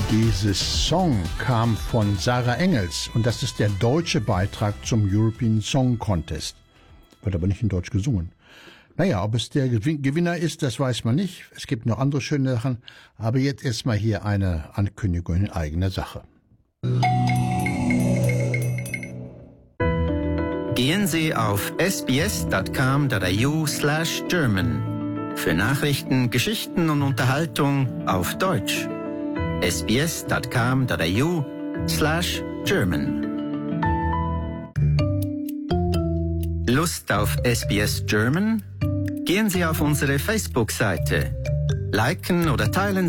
Dieses Song kam von Sarah Engels und das ist der deutsche Beitrag zum European Song Contest. Wird aber nicht in Deutsch gesungen. Naja, ob es der Gewinner ist, das weiß man nicht. Es gibt noch andere schöne Sachen. Aber jetzt erstmal hier eine Ankündigung in eigener Sache. Gehen Sie auf sbs.com.au/German für Nachrichten, Geschichten und Unterhaltung auf Deutsch. sbs.com.au/German. Lust auf SBS German? Gehen Sie auf unsere Facebook-Seite. Liken oder teilen